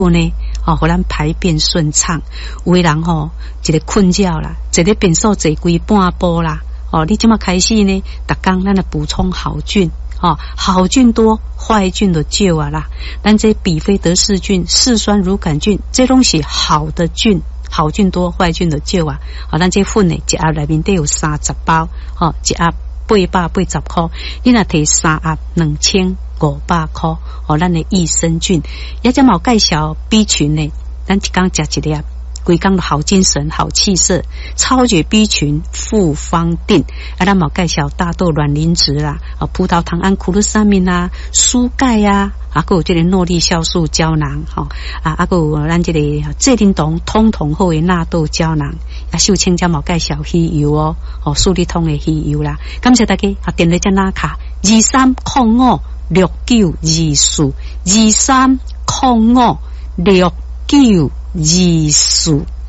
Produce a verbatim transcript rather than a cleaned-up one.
呢，哦，互咱排便顺畅。有的人吼、哦，一个困觉啦，一个便所坐规半步啦。哦，你即么开始呢？逐工咱来补充好菌，哦，好菌多，坏菌就少啊啦。咱这比菲德氏菌、嗜酸乳杆菌，这拢是好的菌，好菌多，坏菌就少啊。哦，咱这粉呢，一盒内面得有三十包，哦，一盒八百八十块，你若摕三盒两千五百块，哦，咱的益生菌，也只毛介绍 B 群呢，咱一工食一粒，规工的好精神、好气色，超绝 B 群复方定，啊，咱毛介绍大豆卵磷脂啦，啊，葡萄糖胺库鲁沙明啦，蔬钙呀。啊，还有这个诺丽酵素胶囊，吼、哦、啊，啊，还有咱这个ze灵酮通通后的纳豆胶囊，啊，秀清加毛介绍鱼油哦，哦，数理通的鱼油啦。感谢大家啊，电话加拉卡二三零五六九二四二三零五六九二四。